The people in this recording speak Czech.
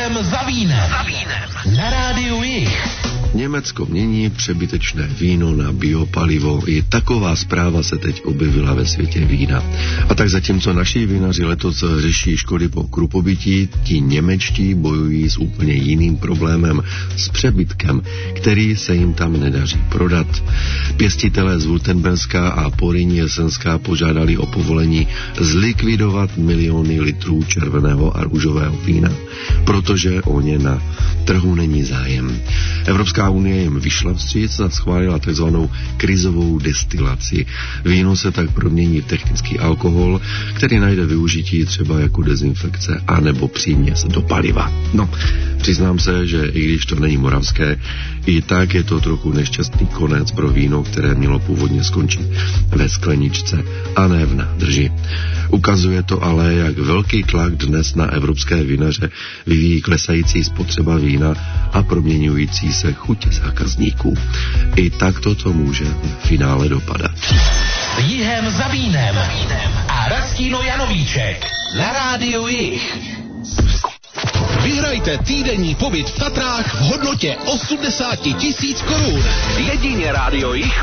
Jihem za vínem. Na rádiu Jih. Německo mění přebytečné víno na biopalivo. I taková zpráva se teď objevila ve světě vína. A tak zatímco naši vinaři letos řeší škody po krupobytí, ti němečtí bojují s úplně jiným problémem, s přebytkem, který se jim tam nedaří prodat. Pěstitelé z Württemberska a Poryní Jesenská požádali o povolení zlikvidovat miliony litrů červeného a růžového vína, protože o ně na trhu není zájem. Evropská unie jim vyšla vstříc a schválila takzvanou krizovou destilaci. Víno se tak promění v technický alkohol, který najde využití třeba jako dezinfekce anebo příměs do paliva. No, přiznám se, že i když to není moravské, i tak je to trochu nešťastný konec pro víno, které mělo původně skončit ve skleničce a ne v nádrži. Ukazuje to ale, jak velký tlak dnes na evropské vinaře vyvíjí klesající spotřeba vína a proměňující se chutě zákazníků. I tak to může v finále dopadat. Jihem za vínem a Rastino Janovíček na rádiu Jih. Vyhrajte týdenní pobyt v Tatrách v hodnotě 80 000 korun. Jedině rádio Jih